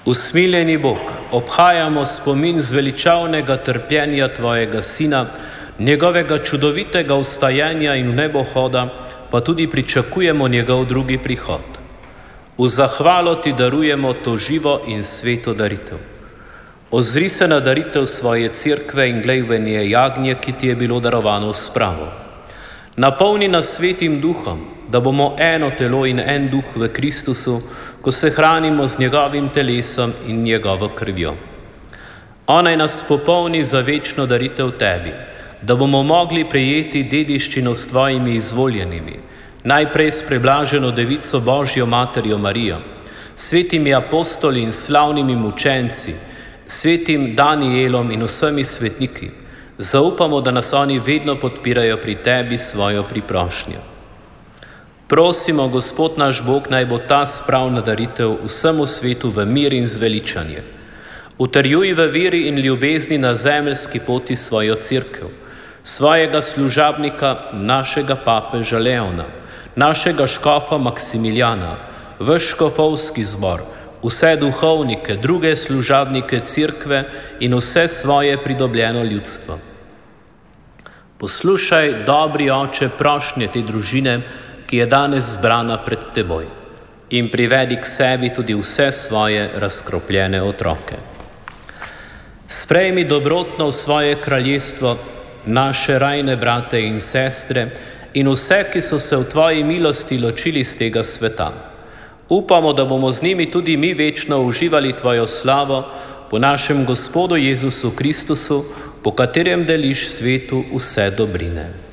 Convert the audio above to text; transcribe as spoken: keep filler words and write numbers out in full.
Usmiljeni Bog, obhajamo spomin zveličavnega trpljenja Tvojega Sina, njegovega čudovitega vstajanja in nebohoda, pa tudi pričakujemo njegov drugi prihod. V zahvalo Ti darujemo to živo in sveto daritev. Ozri se na daritev svoje cerkve in glej v nje jagnje, ki Ti je bilo darovano s spravo. Napolni nas svetim duhom, da bomo eno telo in en duh v Kristusu, ko se hranimo z njegovim telesom in njegovo krvjo. Onaj nas popolni za večno daritev Tebi, da bomo mogli prejeti dediščino s Tvojimi izvoljenimi, najprej s preblaženo Devico Božjo Materjo Marijo, svetimi apostoli in slavnimi mučenci, svetim Danielom in vsemi svetniki. Zaupamo, da nas oni vedno podpirajo pri Tebi svojo priprošnjo. Prosimo, Gospod naš Bog, naj bo ta spravna daritev vsemu svetu v mir in zveličanje. Utrjuj v veri in ljubezni na zemeljski poti svojo cerkev, svojega služabnika, našega papeža Leona, našega škofa Maksimiljana, vaš škofovski zbor, vse duhovnike, druge služabnike cerkve in vse svoje pridobljeno ljudstvo. Poslušaj, dobri Oče, prošnje te družine, ki je danes zbrana pred Teboj, in privedi k sebi tudi vse svoje razkropljene otroke. Sprejmi dobrotno v svoje kraljestvo naše rajne brate in sestre in vse, ki so se v Tvoji milosti ločili z tega sveta. Upamo, da bomo z njimi tudi mi večno uživali Tvojo slavo po našem Gospodu Jezusu Kristusu, po katerem deliš svetu vse dobrine.